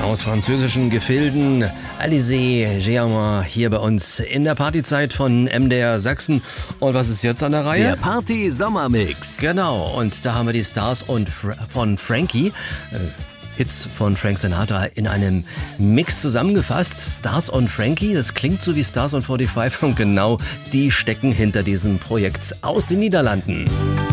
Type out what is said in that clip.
Aus französischen Gefilden, Alizé Germain hier bei uns in der Partyzeit von MDR Sachsen. Und was ist jetzt an der Reihe? Der Party-Sommermix. Genau, und da haben wir die Stars von Frankie, Hits von Frank Sinatra in einem Mix zusammengefasst. Stars on Frankie, das klingt so wie Stars on 45 und genau die stecken hinter diesem Projekt aus den Niederlanden.